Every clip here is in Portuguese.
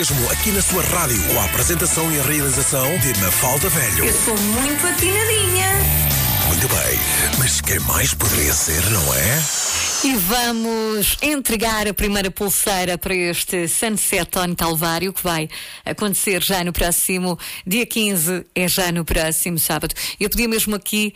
Mesmo aqui na sua rádio, com a apresentação e a realização de Mafalda Velho. Eu sou muito atinadinha. Muito bem, mas quem mais poderia ser, não é? E vamos entregar a primeira pulseira para este Sunset on Calvário, que vai acontecer já no próximo dia 15, é já no próximo sábado. Eu pedia mesmo aqui,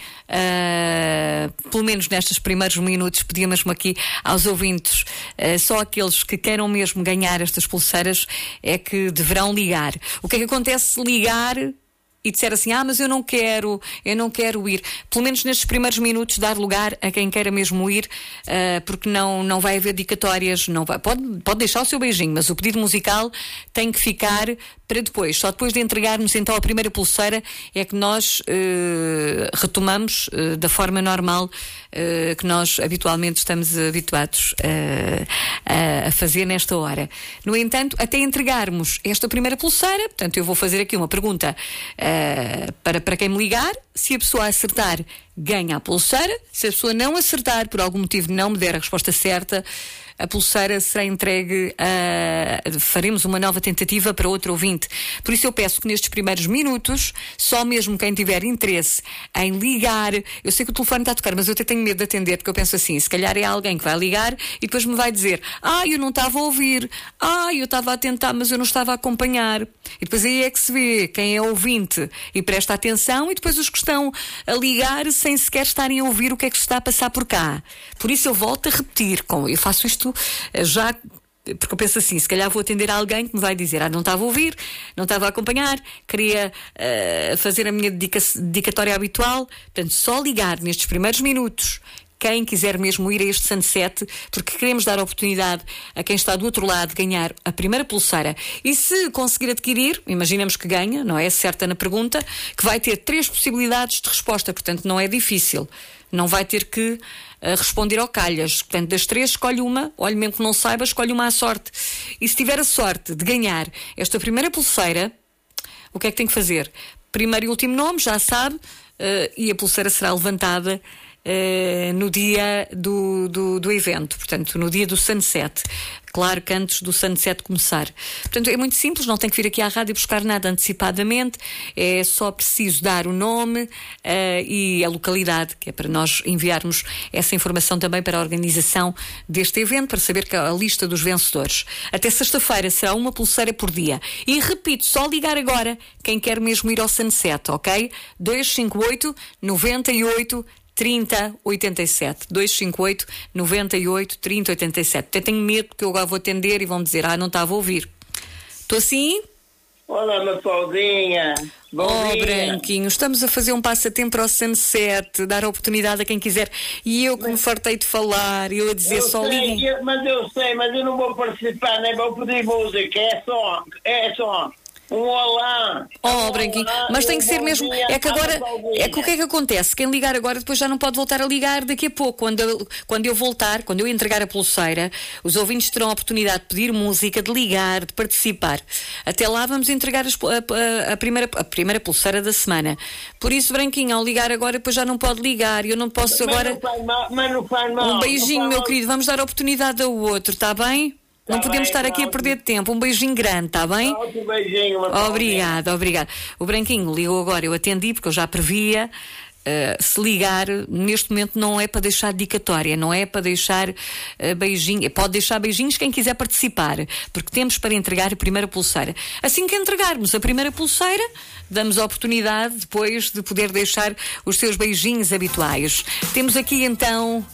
pelo menos nestes primeiros minutos, pedia mesmo aqui aos ouvintes, só aqueles que queiram mesmo ganhar estas pulseiras é que deverão ligar. O que é que acontece se ligar e disser assim, mas eu não quero ir, pelo menos nestes primeiros minutos dar lugar a quem queira mesmo ir, porque não vai haver dedicatórias, não vai, pode deixar o seu beijinho, mas o pedido musical tem que ficar para depois. Só depois de entregarmos então a primeira pulseira é que nós retomamos da forma normal que nós habitualmente estamos habituados a fazer nesta hora. No entanto, até entregarmos esta primeira pulseira, portanto eu vou fazer aqui uma pergunta para quem me ligar. Se a pessoa acertar, ganha a pulseira. Se a pessoa não acertar, por algum motivo não me der a resposta certa, a pulseira será entregue faremos uma nova tentativa para outro ouvinte. Por isso eu peço que nestes primeiros minutos, só mesmo quem tiver interesse em ligar, eu sei que o telefone está a tocar, mas eu até tenho medo de atender, porque eu penso assim, se calhar é alguém que vai ligar e depois me vai dizer, eu não estava a ouvir, eu estava a tentar, mas eu não estava a acompanhar. E depois aí é que se vê quem é ouvinte e presta atenção, e depois os que estão a ligar sem sequer estarem a ouvir o que é que se está a passar por cá. Por isso eu volto a repetir, eu faço isto já, porque eu penso assim, se calhar vou atender a alguém que me vai dizer, não estava a ouvir, não estava a acompanhar, queria fazer a minha dedicatória habitual. Portanto, só ligar nestes primeiros minutos quem quiser mesmo ir a este Sunset, porque queremos dar a oportunidade a quem está do outro lado de ganhar a primeira pulseira. E se conseguir adquirir, imaginemos que ganha, não é? Certa na pergunta, que vai ter 3 possibilidades de resposta, portanto não é difícil. Não vai ter que responder ao calhas. Portanto, das 3, escolhe uma, olha, mesmo que não saiba, escolhe uma à sorte. E se tiver a sorte de ganhar esta primeira pulseira, o que é que tem que fazer? Primeiro e último nome, já sabe, e a pulseira será levantada no dia do evento, portanto, no dia do Sunset. Claro que antes do Sunset começar. Portanto, é muito simples, não tem que vir aqui à rádio buscar nada antecipadamente, é só preciso dar o nome e a localidade, que é para nós enviarmos essa informação também para a organização deste evento, para saber que a lista dos vencedores. Até sexta-feira será uma pulseira por dia. E repito, só ligar agora quem quer mesmo ir ao Sunset, ok? 258 98 30 87 258 98 30 87. Até tenho medo que eu agora vou atender e vão dizer, não estava a ouvir. Estou assim? Olá, Mafaldinha. Bom dia. Branquinho, estamos a fazer um passatempo para o Sunset, dar a oportunidade a quem quiser. E eu que me fartei de falar, eu a dizer só liguem. Mas eu não vou participar, nem vou pedir música, é só um olá. Branquinho, mas tem que ser mesmo. É que agora, o que é que acontece? Quem ligar agora depois já não pode voltar a ligar daqui a pouco. Quando eu voltar, quando eu entregar a pulseira, os ouvintes terão a oportunidade de pedir música, de ligar, de participar. Até lá vamos entregar a primeira pulseira da semana. Por isso, Branquinho, ao ligar agora, depois já não pode ligar. Eu não posso agora. Mas não faz mal. Um beijinho, meu querido. Vamos dar a oportunidade ao outro, está bem? Não podemos estar aqui a perder tempo. Um beijinho grande, está bem? Um beijinho. Obrigado. O Branquinho ligou agora, eu atendi porque eu já previa. Se ligar, neste momento não é para deixar dedicatória, não é para deixar beijinho. Pode deixar beijinhos quem quiser participar, porque temos para entregar a primeira pulseira. Assim que entregarmos a primeira pulseira, damos a oportunidade depois de poder deixar os seus beijinhos habituais. Temos aqui então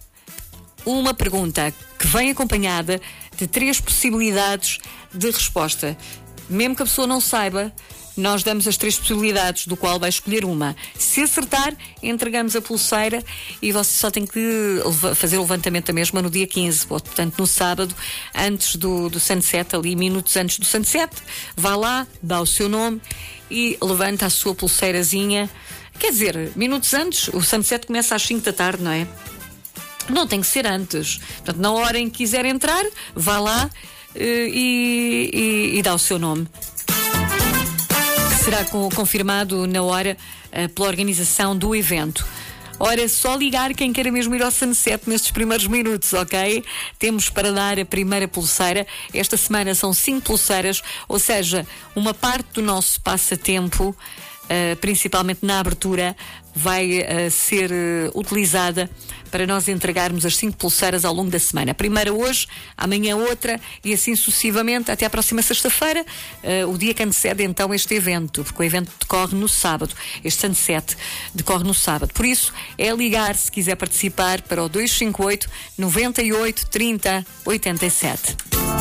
uma pergunta que vem acompanhada de 3 possibilidades de resposta. Mesmo que a pessoa não saiba, nós damos as 3 possibilidades, do qual vai escolher uma. Se acertar, entregamos a pulseira e você só tem que fazer o levantamento da mesma no dia 15, portanto no sábado, antes do Sunset, ali minutos antes do Sunset. Vá lá, dá o seu nome e levanta a sua pulseirazinha. Quer dizer, minutos antes, o Sunset começa às 5 da tarde, não é? Não tem que ser antes. Portanto, na hora em que quiser entrar, vá lá e dá o seu nome. Será confirmado na hora pela organização do evento. Ora, só ligar quem queira mesmo ir ao Sunset nestes primeiros minutos, ok? Temos para dar a primeira pulseira. Esta semana são 5 pulseiras, ou seja, uma parte do nosso passatempo, principalmente na abertura, vai ser utilizada para nós entregarmos as 5 pulseiras ao longo da semana. A primeira hoje, amanhã outra e assim sucessivamente até à próxima sexta-feira, o dia que antecede então este evento, porque o evento decorre no sábado, este Sunset decorre no sábado. Por isso, é ligar se quiser participar para o 258 98 30 87.